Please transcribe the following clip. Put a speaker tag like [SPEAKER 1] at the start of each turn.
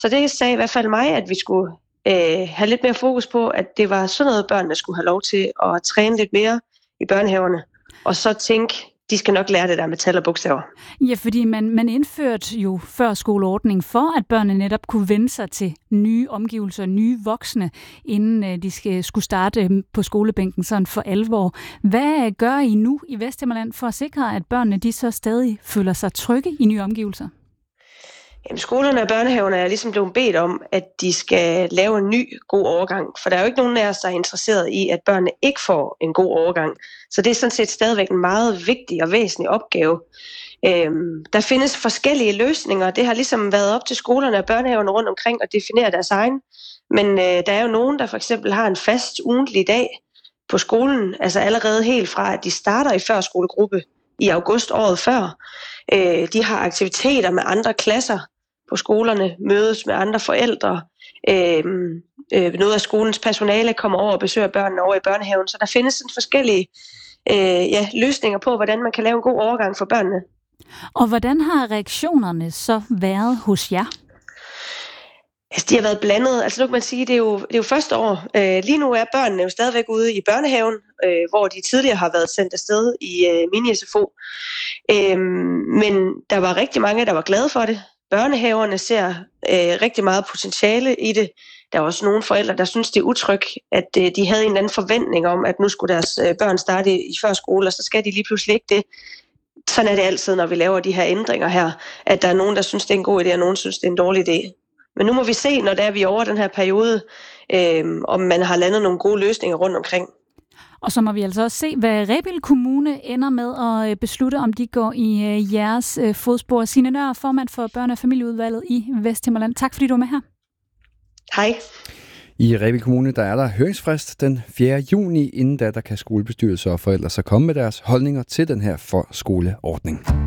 [SPEAKER 1] Så det sagde i hvert fald mig, at vi skulle have lidt mere fokus på, at det var sådan noget, børnene skulle have lov til at træne lidt mere i børnehaverne. Og så tænke, de skal nok lære det der med tal og bogstaver.
[SPEAKER 2] Ja, fordi man indførte jo førskoleordning for, at børnene netop kunne vende sig til nye omgivelser, nye voksne, inden de skulle starte på skolebænken sådan for alvor. Hvad gør I nu i Vesthimmerland for at sikre, at børnene de så stadig føler sig trygge i nye omgivelser?
[SPEAKER 1] Jamen, skolerne og børnehaverne er ligesom blevet bedt om, at de skal lave en ny god overgang. For der er jo ikke nogen af os, der er interesseret i, at børnene ikke får en god overgang. Så det er sådan set stadigvæk en meget vigtig og væsentlig opgave. Der findes forskellige løsninger. Det har ligesom været op til skolerne og børnehaverne rundt omkring at definere deres egen. Men der er jo nogen, der for eksempel har en fast ugentlig dag på skolen. Altså allerede helt fra, at de starter i førskolegruppe i august året før. De har aktiviteter med andre klasser på skolerne, mødes med andre forældre. Noget af skolens personale kommer over og besøger børnene over i børnehaven. Så der findes sådan forskellige løsninger på, hvordan man kan lave en god overgang for børnene.
[SPEAKER 2] Og hvordan har reaktionerne så været hos jer?
[SPEAKER 1] Altså, de har været blandet. Altså nu kan man sige, det er jo første år. Lige nu er børnene jo stadigvæk ude i børnehaven, hvor de tidligere har været sendt afsted i mini-SFO. Men der var rigtig mange, der var glade for det. Børnehaverne ser rigtig meget potentiale i det. Der er også nogle forældre, der synes, det er utrygt, at de havde en eller anden forventning om, at nu skulle deres børn starte i førskole, og så skal de lige pludselig ikke det. Sådan er det altid, når vi laver de her ændringer her, at der er nogen, der synes, det er en god idé, og nogen synes, det er en dårlig idé. Men nu må vi se, når der er vi over den her periode, om man har landet nogle gode løsninger rundt omkring.
[SPEAKER 2] Og så må vi altså også se, hvad Rebild Kommune ender med at beslutte, om de går i jeres fodspor. Signe Nør, formand for Børne- og Familieudvalget i Vesthimmerland. Tak fordi du var med her.
[SPEAKER 1] Hej.
[SPEAKER 3] I Rebild Kommune der er der høringsfrist den 4. juni. Inden da der kan skolebestyrelser og forældre så komme med deres holdninger til den her forskoleordning.